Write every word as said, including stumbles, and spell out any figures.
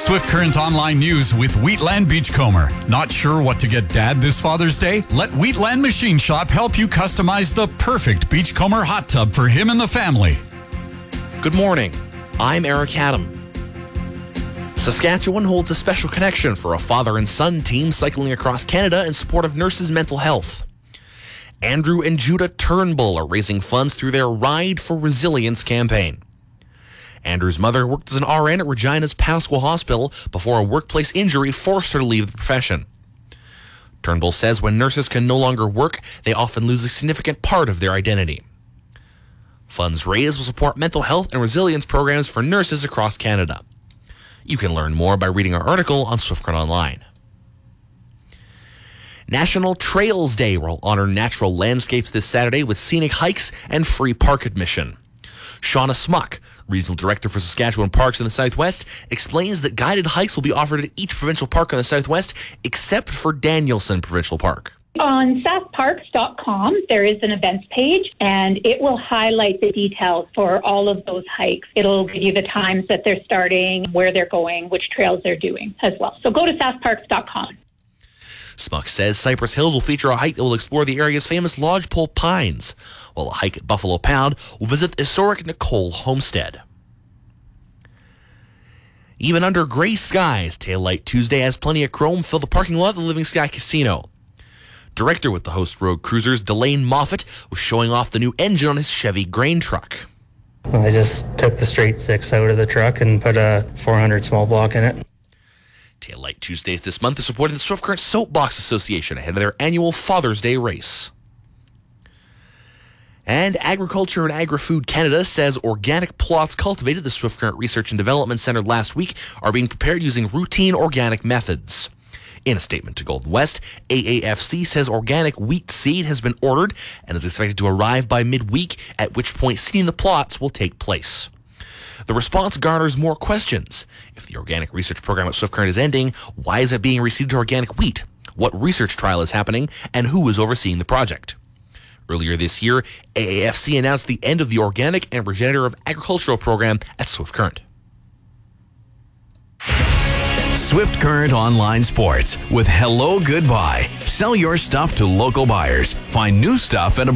Swift Current Online News with Wheatland Beachcomber. Not sure what to get Dad this Father's Day? Let Wheatland Machine Shop help you customize the perfect Beachcomber hot tub for him and the family. Good morning. I'm Eric Adam. Saskatchewan holds a special connection for a father and son team cycling across Canada in support of nurses' mental health. Andrew and Judah Turnbull are raising funds through their Ride for Resilience campaign. Andrew's mother worked as an R N at Regina's Pasqua Hospital before a workplace injury forced her to leave the profession. Turnbull says when nurses can no longer work, they often lose a significant part of their identity. Funds raised will support mental health and resilience programs for nurses across Canada. You can learn more by reading our article on Swift Current Online. National Trails Day will honor natural landscapes this Saturday with scenic hikes and free park admission. Shauna Smuck, Regional Director for Saskatchewan Parks in the Southwest, explains that guided hikes will be offered at each provincial park in the Southwest except for Danielson Provincial Park. On sask parks dot com, there is an events page, and it will highlight the details for all of those hikes. It'll give you the times that they're starting, where they're going, which trails they're doing as well. So go to sask parks dot com. Smuck says Cypress Hills will feature a hike that will explore the area's famous lodgepole pines, while a hike at Buffalo Pound will visit the historic Nicole Homestead. Even under gray skies, Tail Light Tuesday has plenty of chrome fill the parking lot of the Living Sky Casino. Director with the Host Road Cruisers, Delane Moffat, was showing off the new engine on his Chevy grain truck. I just took the straight six out of the truck and put a four hundred small block in it. Tail Light Tuesdays this month is supporting the Swift Current Soapbox Association ahead of their annual Father's Day race. And Agriculture and Agri-Food Canada says organic plots cultivated at the Swift Current Research and Development Centre last week are being prepared using routine organic methods. In a statement to Golden West, A A F C says organic wheat seed has been ordered and is expected to arrive by midweek, at which point seeding the plots will take place. The response garners more questions. If the organic research program at Swift Current is ending, why is it being reseeded to organic wheat? What research trial is happening, and who is overseeing the project? Earlier this year, A A F C announced the end of the Organic and Regenerative Agricultural program at Swift Current. Swift Current Online Sports with Hello Goodbye. Sell your stuff to local buyers. Find new stuff at a